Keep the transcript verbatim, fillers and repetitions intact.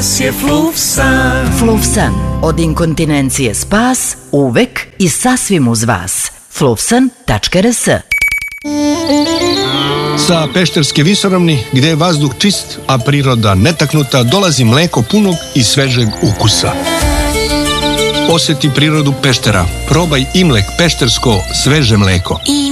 je Fluvsan. Fluvsan, od inkontinencije spas, uvek i sasvim uz vas. fluvsan tačka r s. Sa Pešterske visoravni, gde je vazduh čist, a priroda netaknuta, dolazi mleko punog i svežeg ukusa. Osjeti prirodu Peštera. Probaj Imlek, peštersko sveže mleko.